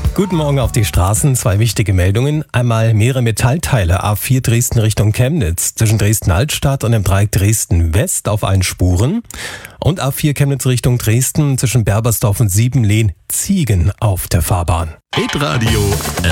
Guten Morgen auf die Straßen. 2 wichtige Meldungen. Einmal mehrere Metallteile A4 Dresden Richtung Chemnitz. Zwischen Dresden-Altstadt und dem Dreieck Dresden-West auf allen Spuren. Und A4 Chemnitz Richtung Dresden zwischen Berbersdorf und Siebenlehn Ziegen auf der Fahrbahn. Hitradio